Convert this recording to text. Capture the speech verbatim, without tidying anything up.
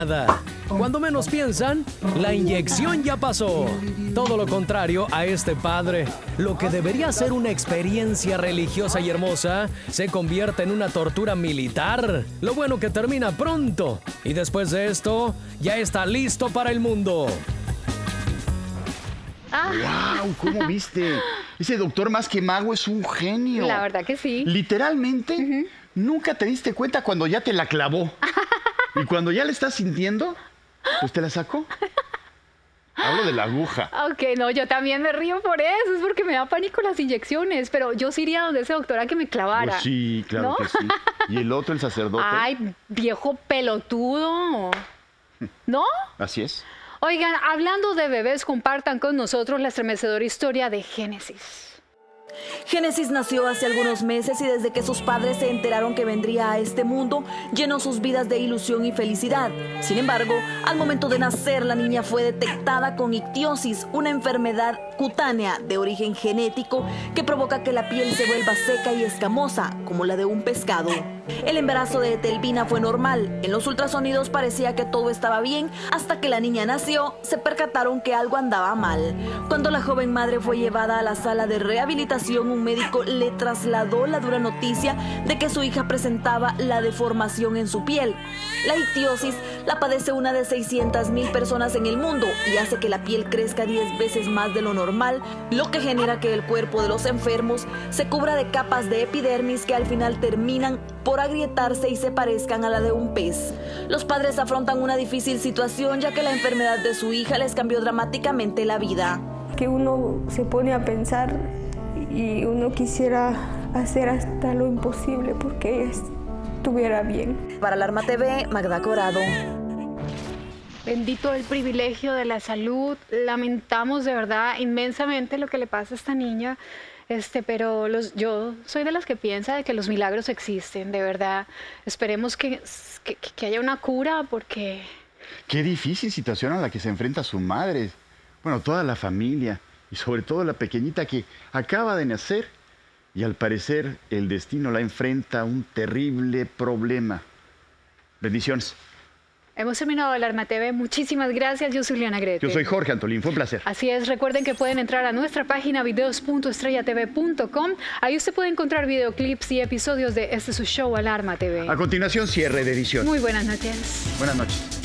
Cuando menos piensan, la inyección ya pasó. Todo lo contrario a este padre. Lo que debería ser una experiencia religiosa y hermosa se convierte en una tortura militar. Lo bueno que termina pronto. Y después de esto, ya está listo para el mundo. Ah. ¡Wow! ¿Cómo viste? Ese doctor más que mago es un genio. La verdad que sí. Literalmente, uh-huh. Nunca te diste cuenta cuando ya te la clavó. Y cuando ya le estás sintiendo, pues te la sacó. Hablo de la aguja. Ok, no, yo también me río por eso. Es porque me da pánico las inyecciones. Pero yo sí iría donde ese doctor a que me clavara. Pues sí, claro, ¿no? Que sí. ¿Y el otro, el sacerdote? Ay, viejo pelotudo. ¿No? Así es. Oigan, hablando de bebés, compartan con nosotros la estremecedora historia de Génesis. Génesis nació hace algunos meses y desde que sus padres se enteraron que vendría a este mundo, llenó sus vidas de ilusión y felicidad. Sin embargo, al momento de nacer, la niña fue detectada con ictiosis, una enfermedad cutánea de origen genético que provoca que la piel se vuelva seca y escamosa, como la de un pescado. El embarazo de Etelvina fue normal. En los ultrasonidos parecía que todo estaba bien, hasta que la niña nació, se percataron que algo andaba mal. Cuando la joven madre fue llevada a la sala de rehabilitación, un médico le trasladó la dura noticia de que su hija presentaba la deformación en su piel. La ictiosis la padece una de seiscientas mil personas en el mundo y hace que la piel crezca diez veces más de lo normal, lo que genera que el cuerpo de los enfermos se cubra de capas de epidermis que al final terminan por agrietarse y se parezcan a la de un pez. Los padres afrontan una difícil situación ya que la enfermedad de su hija les cambió dramáticamente la vida. Que uno se pone a pensar y uno quisiera hacer hasta lo imposible porque ella estuviera bien. Para Alarma T V, Magda Corado. Bendito el privilegio de la salud. Lamentamos de verdad inmensamente lo que le pasa a esta niña. Este, pero los, yo soy de las que piensa de que los milagros existen, de verdad. Esperemos que, que, que haya una cura porque... Qué difícil situación a la que se enfrenta su madre. Bueno, toda la familia y sobre todo la pequeñita que acaba de nacer y al parecer el destino la enfrenta a un terrible problema. Bendiciones. Hemos terminado Alarma T V. Muchísimas gracias. Yo soy Liana Grete. Yo soy Jorge Antolín. Fue un placer. Así es. Recuerden que pueden entrar a nuestra página videos punto estrella t v punto com. Ahí usted puede encontrar videoclips y episodios de este su show Alarma T V. A continuación, cierre de edición. Muy buenas noches. Buenas noches.